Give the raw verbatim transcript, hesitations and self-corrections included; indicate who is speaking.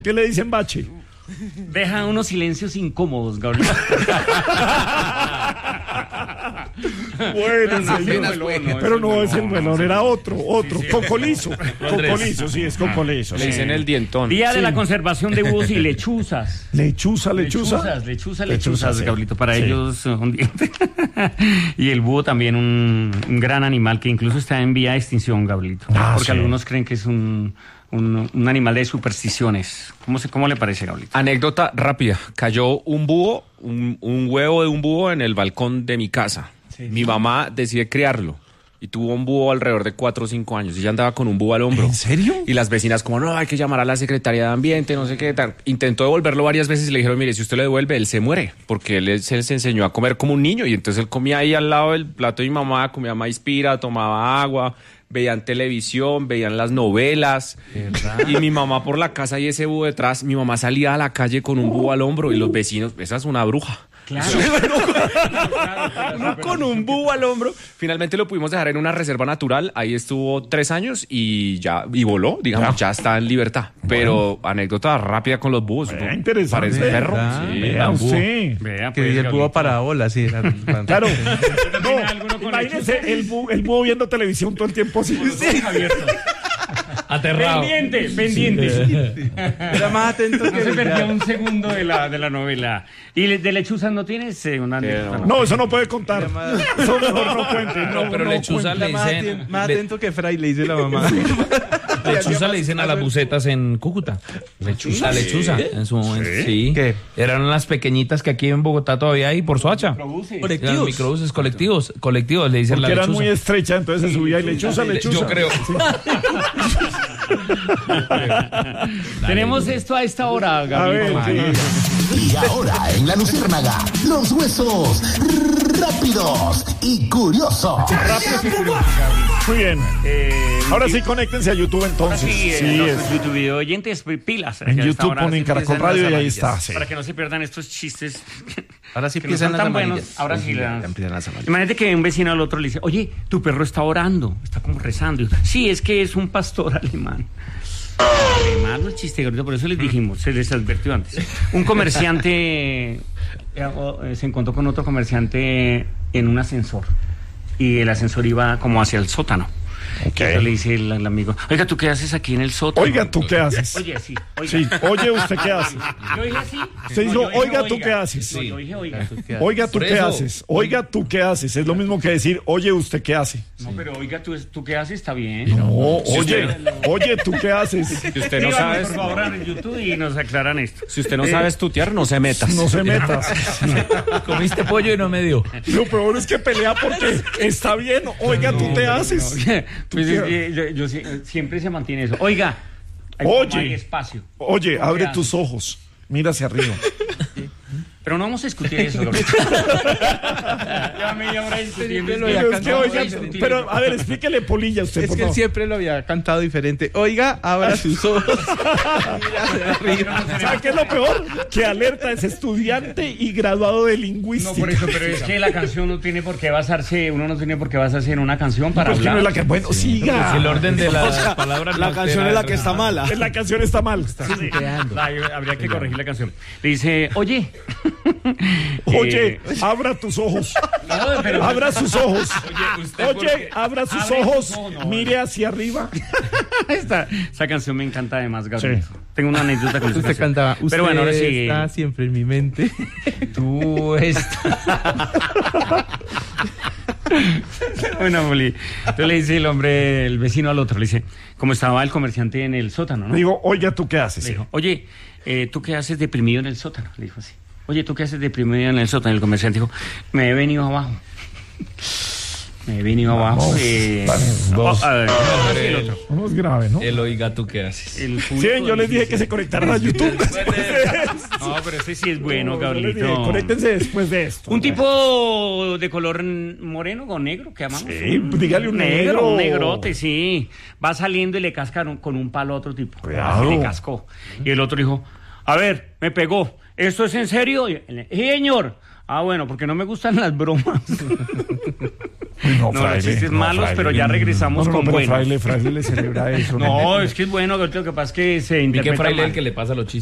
Speaker 1: ¿Qué le dicen bache?
Speaker 2: Deja unos silencios incómodos, Gabriel.
Speaker 1: Bueno,
Speaker 2: no,
Speaker 1: señor,
Speaker 2: no, no, no,
Speaker 1: pero no es el
Speaker 2: no,
Speaker 1: melón,
Speaker 2: no,
Speaker 1: era
Speaker 2: no.
Speaker 1: otro, otro,
Speaker 2: Sí, sí.
Speaker 1: cocolizo, cocolizo, sí, es cocolizo.
Speaker 3: Le
Speaker 1: Sí.
Speaker 3: dicen el dientón.
Speaker 2: Día de
Speaker 1: Sí.
Speaker 2: la conservación de búhos y lechuzas.
Speaker 1: Lechuza, lechuza.
Speaker 2: Lechuzas, lechuzas,
Speaker 1: Lechuza,
Speaker 2: lechuzas,
Speaker 1: sí.
Speaker 2: Gablito. Para
Speaker 1: Sí.
Speaker 2: ellos un diente. Y el búho también un, un gran animal que incluso está en vía de extinción, Gablito.
Speaker 1: Ah,
Speaker 2: porque
Speaker 1: sí.
Speaker 2: algunos creen que es un, un, un animal de supersticiones. ¿Cómo, se, cómo le parece, Gablito?
Speaker 3: Anécdota rápida. Cayó un búho, un, un huevo de un búho en el balcón de mi casa.
Speaker 2: Sí.
Speaker 3: Mi mamá decide criarlo. Y tuvo un búho alrededor de cuatro o cinco años. Y ella andaba con un búho al hombro.
Speaker 1: ¿En serio?
Speaker 3: Y las vecinas como, no, hay que llamar a la Secretaría de Ambiente, no sé qué tal. Intentó devolverlo varias veces y le dijeron, mire, si usted lo devuelve, él se muere. Porque él se, se enseñó a comer como un niño. Y entonces él comía ahí al lado del plato de mi mamá, comía maíz pira, tomaba agua, veían televisión, veían las novelas.
Speaker 2: ¿Verdad?
Speaker 3: Y mi mamá por la casa y ese búho detrás, mi mamá salía a la calle con un búho al hombro y los vecinos, esa es una bruja.
Speaker 2: Claro.
Speaker 3: No, con un búho al hombro. Finalmente lo pudimos dejar en una reserva natural. Ahí estuvo tres años y ya y voló, digamos, ya, ya está en libertad. Pero anécdota rápida con los búhos.
Speaker 1: Vea,
Speaker 3: ¿no?
Speaker 1: interesante.
Speaker 3: Parece perro.
Speaker 4: ¿Verdad?
Speaker 3: Sí.
Speaker 1: Vea usted.
Speaker 2: Vea,
Speaker 4: Que
Speaker 2: pues,
Speaker 4: dice el búho
Speaker 2: Gablito.
Speaker 4: para bola, sí. Era el-
Speaker 1: Claro.
Speaker 2: tiene alguno
Speaker 1: No,
Speaker 2: con
Speaker 1: imagínese el búho, el búho viendo televisión todo el tiempo así.
Speaker 2: Sí.
Speaker 5: Aterrado.
Speaker 2: Pendiente, pendiente.
Speaker 4: Era más atento
Speaker 2: No
Speaker 4: que
Speaker 2: se perdía
Speaker 4: ya.
Speaker 2: un segundo de la, de la novela. ¿Y le- de lechuzas no tienes eh, una anécdota?
Speaker 3: no.
Speaker 1: No, eso no puede contar. Eso mejor no cuente. No,
Speaker 5: No, pero
Speaker 1: no
Speaker 5: lechuza
Speaker 1: cuente.
Speaker 5: le
Speaker 4: Más,
Speaker 5: dicen.
Speaker 4: aten- más
Speaker 5: le-
Speaker 4: atento que Fray, le dice la mamá.
Speaker 5: lechuza le dicen a las bucetas en Cúcuta. Lechuza, lechuza. En su momento. Sí.
Speaker 4: ¿Qué?
Speaker 5: Eran las pequeñitas que aquí en Bogotá todavía hay por Soacha.
Speaker 2: Microbuses.
Speaker 5: Eran microbuses colectivos. Colectivos le dicen
Speaker 1: Porque
Speaker 5: la
Speaker 1: eran
Speaker 5: lechuza.
Speaker 1: muy estrechas, entonces se subía y lechuza, lechuza.
Speaker 5: Yo creo.
Speaker 2: Tenemos esto a esta hora,
Speaker 1: A
Speaker 2: Gabriel.
Speaker 1: ver, sí.
Speaker 6: Y ahora en la Luciérnaga, los huesos rápidos y curiosos.
Speaker 1: Rápidos y curiosos, Gabriel. Muy bien.
Speaker 2: Eh,
Speaker 1: Ahora sí, conéctense a YouTube entonces.
Speaker 2: Sí,
Speaker 1: Sí,
Speaker 2: los
Speaker 1: es-
Speaker 2: YouTube video oyentes, pilas.
Speaker 1: En
Speaker 2: que a esta
Speaker 1: YouTube
Speaker 2: hora
Speaker 1: ponen
Speaker 2: sí
Speaker 1: Caracol
Speaker 2: empiezan
Speaker 1: Radio
Speaker 2: las
Speaker 1: y ahí
Speaker 2: amarillas.
Speaker 1: está. Sí.
Speaker 2: Para que no se pierdan estos chistes.
Speaker 4: Ahora sí
Speaker 2: que no
Speaker 4: empiezan
Speaker 2: son
Speaker 4: las
Speaker 2: tan buenos.
Speaker 4: amarillas.
Speaker 2: Ahora sí
Speaker 4: Ya
Speaker 2: las...
Speaker 4: empiezan las amarillas.
Speaker 2: Imagínate que un vecino al otro le dice, oye, tu perro está orando, está como rezando. Sí, es que es un pastor alemán. Alemán, no es chiste, Gabriel, por eso les dijimos, se les advirtió antes. Un comerciante eh, o, eh, se encontró con otro comerciante en un ascensor y el ascensor iba como hacia el sótano.
Speaker 1: Ok.
Speaker 2: Entonces le dice el, el amigo, oiga, ¿tú qué haces aquí en el sótano?
Speaker 1: Oiga, ¿tú qué haces?
Speaker 2: Oye, sí, oiga.
Speaker 1: Sí, oye, ¿usted qué hace?
Speaker 2: Yo dije así.
Speaker 1: Usted dijo,
Speaker 2: yo dije,
Speaker 1: oiga, ¿tú qué haces?
Speaker 2: No, yo dije, oiga.
Speaker 1: Oiga, ¿tú
Speaker 5: Por
Speaker 1: qué
Speaker 5: eso.
Speaker 1: haces? Oiga, ¿tú qué haces? Es lo mismo que decir, oye, ¿usted qué hace?
Speaker 2: No, pero oiga, ¿tú, tú qué haces? Está bien.
Speaker 1: No, oye, oye, ¿tú qué haces?
Speaker 3: Si usted no
Speaker 2: Díganme,
Speaker 3: sabe,
Speaker 2: por favor, en YouTube y nos aclaran esto.
Speaker 3: si usted no sabe estutear, no se metas.
Speaker 1: No se meta.
Speaker 5: Comiste pollo y no me dio.
Speaker 1: Lo peor es que pelea porque está bien. Oiga, ¿tú te haces?
Speaker 2: Pues es que yo, yo sie- siempre se mantiene eso. Oiga, hay,
Speaker 1: Oye.
Speaker 2: hay espacio.
Speaker 1: Oye, abre
Speaker 2: haces?
Speaker 1: tus ojos. Mira hacia arriba.
Speaker 2: Pero no vamos a discutir eso, Gabriel. Ya media hora discutiendo.
Speaker 4: Pero
Speaker 2: es
Speaker 4: ya
Speaker 1: Pero
Speaker 2: que-
Speaker 1: es que,
Speaker 4: no,
Speaker 1: oiga,
Speaker 4: sí, sí.
Speaker 1: pero a ver, explíquele polilla usted,
Speaker 4: Es
Speaker 1: por
Speaker 4: que él
Speaker 1: favor.
Speaker 4: siempre lo había cantado diferente. Oiga, abra sus ojos. Mira hacia arriba.
Speaker 1: ¿Sabe qué es lo peor? Que Alerta es estudiante y graduado de
Speaker 2: No,
Speaker 1: lingüística.
Speaker 2: por eso, pero es que la canción no tiene por qué basarse, uno no tiene por qué basarse en una canción para
Speaker 1: Pues que no
Speaker 2: hablar.
Speaker 1: es la que, bueno, siga.
Speaker 5: El orden de las palabras.
Speaker 7: La
Speaker 5: no
Speaker 7: canción es la que está
Speaker 5: altera-
Speaker 7: mala.
Speaker 1: La canción está mal.
Speaker 2: Sí, la- habría que corregir la canción. Le dice, oye.
Speaker 1: Oye,
Speaker 2: eh,
Speaker 1: abra tus ojos.
Speaker 2: no, pero-
Speaker 1: Abra sus ojos.
Speaker 5: Oye, usted por
Speaker 1: Oye,
Speaker 5: qué-
Speaker 1: abra sus
Speaker 2: Abre
Speaker 1: ojos.
Speaker 2: sus ojos, no,
Speaker 1: Mire hacia arriba.
Speaker 2: Esta, esa canción me encanta además, Gabriel.
Speaker 1: Sí.
Speaker 2: Tengo una anécdota con esa
Speaker 4: Usted
Speaker 2: canción.
Speaker 4: cantaba. Usted
Speaker 2: Pero bueno, ahora sí.
Speaker 4: está siempre en mi mente.
Speaker 2: Tú estás. Bueno, Moli. Entonces le dice el hombre, el vecino al otro, le dice, como estaba el comerciante en el sótano, ¿no?
Speaker 1: Le digo, oiga, ¿tú qué haces?
Speaker 2: Le dijo, oye, eh, ¿tú qué haces deprimido en el sótano? Le dijo así. Oye, ¿tú qué haces deprimido en el sótano? El comerciante dijo, me he venido abajo. Me he venido abajo.
Speaker 1: Vamos,
Speaker 2: eh,
Speaker 1: vamos,
Speaker 5: vos.
Speaker 2: oh, a ver, ahora sí el otro.
Speaker 1: No es grave, ¿no?
Speaker 5: El oiga, ¿tú qué haces?
Speaker 2: El
Speaker 1: Sí,
Speaker 2: público
Speaker 1: yo les dije
Speaker 2: dice-
Speaker 1: que se conectaran a YouTube.
Speaker 2: No, pero ese sí es bueno,
Speaker 1: No, yo les dije,
Speaker 2: Gabrielito.
Speaker 1: conéctense después de esto.
Speaker 2: Un tipo de color moreno o negro que amamos.
Speaker 1: Sí, dígale un negro.
Speaker 2: Un negrote, sí. Va saliendo y le casca con un palo a otro tipo.
Speaker 1: Cuidado.
Speaker 2: Y le cascó. Y el otro dijo, A ver, me pegó. ¿Esto es en serio? Sí, señor. Ah, bueno, porque no me gustan las bromas.
Speaker 1: Uy, no,
Speaker 2: No,
Speaker 1: fraile,
Speaker 2: los chistes
Speaker 1: no,
Speaker 2: malos,
Speaker 1: fraile,
Speaker 2: pero ya
Speaker 1: no,
Speaker 2: regresamos
Speaker 1: no, no,
Speaker 2: con
Speaker 1: pero
Speaker 2: buenos.
Speaker 1: fraile, fraile le celebra eso.
Speaker 2: No, es que es bueno, lo que pasa es que se
Speaker 5: ¿Y qué
Speaker 2: interpreta
Speaker 5: fraile
Speaker 2: mal.
Speaker 5: el que le pasa los chistes?